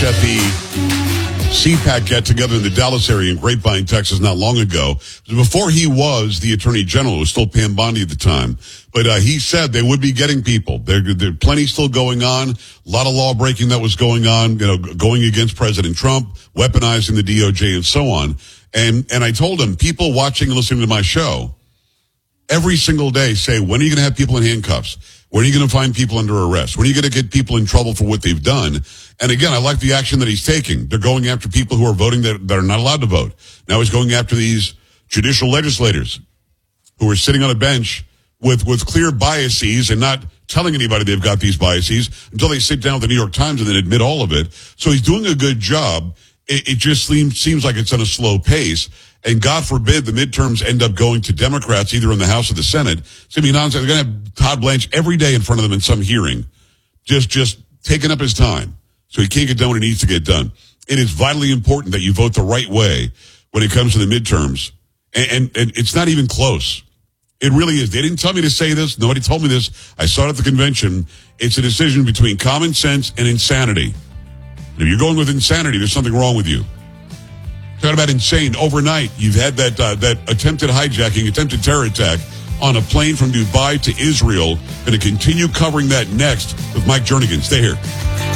at the CPAC get-together in the Dallas area in Grapevine, Texas, not long ago. Before he was the Attorney General, it was still Pam Bondi at the time. But he said they would be getting people. There plenty still going on. A lot of law breaking that was going on, going against President Trump, weaponizing the DOJ and so on. And I told him, people watching and listening to my show every single day say, when are you going to have people in handcuffs? When are you going to find people under arrest? When are you going to get people in trouble for what they've done? And again, I like the action that he's taking. They're going after people who are voting that are not allowed to vote. Now he's going after these judicial legislators who are sitting on a bench with clear biases and not telling anybody they've got these biases until they sit down with the New York Times and then admit all of it. So he's doing a good job. It just seems like it's on a slow pace. And God forbid the midterms end up going to Democrats, either in the House or the Senate. It's going to be nonsense. They're going to have Todd Blanche every day in front of them in some hearing, just taking up his time. So he can't get done what he needs to get done. It is vitally important that you vote the right way when it comes to the midterms. And it's not even close. It really is. They didn't tell me to say this. Nobody told me this. I saw it at the convention. It's a decision between common sense and insanity. If you're going with insanity, there's something wrong with you. Talking about insane. Overnight, you've had that attempted hijacking, attempted terror attack on a plane from Dubai to Israel. Going to continue covering that next with Mike Jernigan. Stay here.